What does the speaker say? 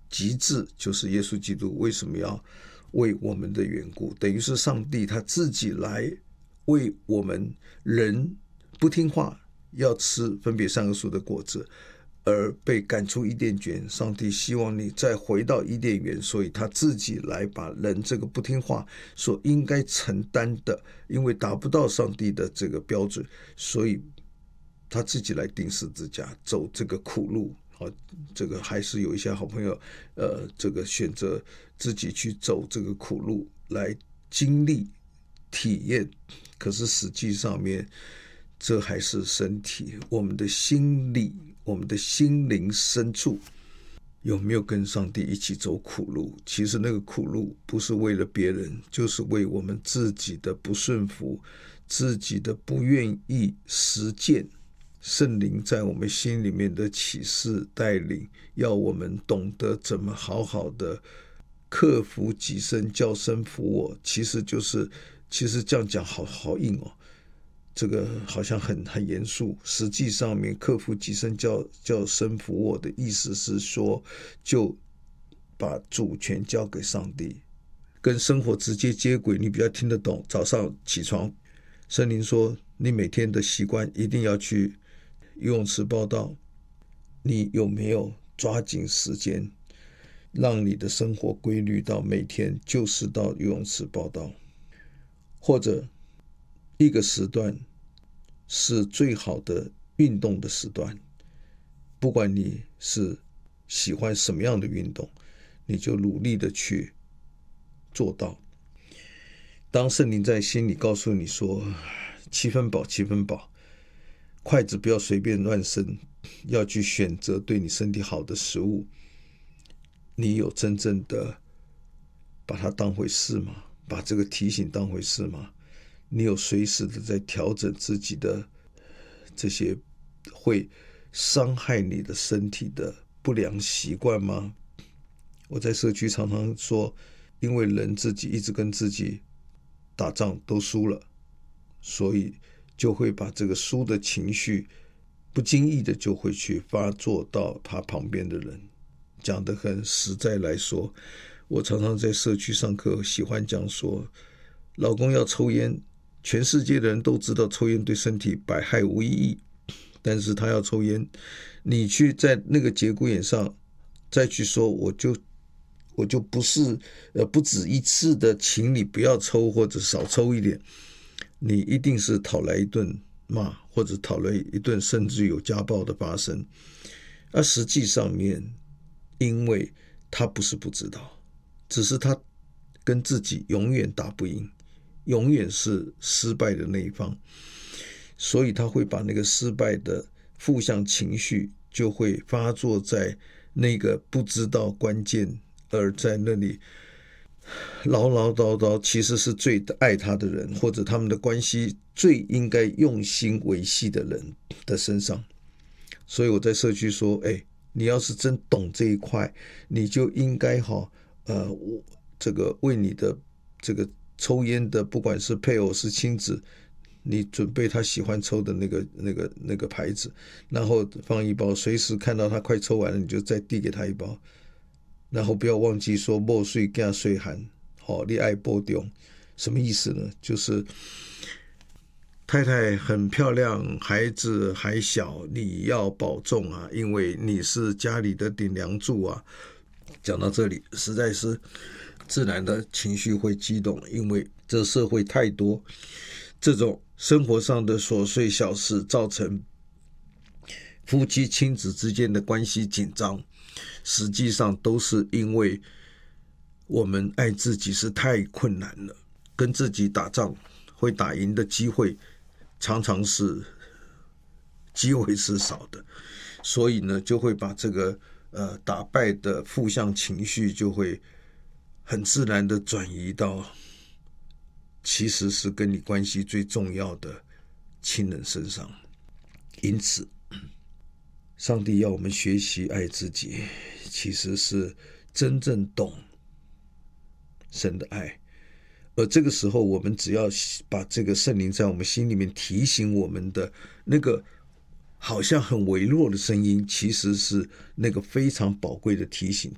极致，就是耶稣基督为什么要为我们的缘故，等于是上帝他自己来为我们人不听话要吃分别善恶树的果子而被赶出伊甸园，上帝希望你再回到伊甸园，所以他自己来把人这个不听话所应该承担的，因为达不到上帝的这个标准，所以他自己来钉十字架，走这个苦路。这个还是有一些好朋友这个选择自己去走这个苦路来经历体验，可是实际上面这还是身体，我们的心理，我们的心灵深处有没有跟上帝一起走苦路？其实那个苦路不是为了别人，就是为我们自己的不顺服，自己的不愿意实践圣灵在我们心里面的启示带领，要我们懂得怎么好好的克服己身，叫身服我。其实这样讲好硬哦，这个好像很严肃。实际上面克服己身，叫身服我的意思是说，就把主权交给上帝，跟生活直接接轨，你比较听得懂。早上起床，圣灵说你每天的习惯一定要去游泳池报到，你有没有抓紧时间让你的生活规律到每天就是到游泳池报到，或者一个时段是最好的运动的时段，不管你是喜欢什么样的运动，你就努力的去做到。当圣灵在心里告诉你说7分饱7分饱，筷子不要随便乱伸，要去选择对你身体好的食物，你有真正的把它当回事吗？把这个提醒当回事吗？你有随时的在调整自己的这些会伤害你的身体的不良习惯吗？我在社区常常说，因为人自己一直跟自己打仗都输了，所以就会把这个输的情绪不经意的就会去发作到他旁边的人。讲得很实在来说，我常常在社区上课喜欢讲说，老公要抽烟，全世界的人都知道抽烟对身体百害无一益，但是他要抽烟，你去在那个节骨眼上再去说我就不是不止一次的请你不要抽或者少抽一点，你一定是讨来一顿骂，或者讨来一顿甚至有家暴的发生。而实际上面因为他不是不知道，只是他跟自己永远打不赢，永远是失败的那一方，所以他会把那个失败的负向情绪就会发作在那个不知道关键而在那里唠唠叨叨其实是最爱他的人，或者他们的关系最应该用心维系的人的身上。所以我在社区说，你要是真懂这一块，你就应该这个为你的这个抽烟的，不管是配偶是亲子，你准备他喜欢抽的那个牌子，然后放一包，随时看到他快抽完了，你就再递给他一包。然后不要忘记说某水加水寒，你爱保重，什么意思呢？就是太太很漂亮，孩子还小，你要保重啊，因为你是家里的顶梁柱啊。讲到这里，实在是自然的情绪会激动，因为这社会太多这种生活上的琐碎小事，造成夫妻亲子之间的关系紧张，实际上都是因为我们爱自己是太困难了，跟自己打仗会打赢的机会常常是少的，所以呢就会把这个打败的负向情绪就会很自然的转移到其实是跟你关系最重要的亲人身上。因此上帝要我们学习爱自己，其实是真正懂神的爱，而这个时候我们只要把这个圣灵在我们心里面提醒我们的那个好像很微弱的声音，其实是那个非常宝贵的提醒，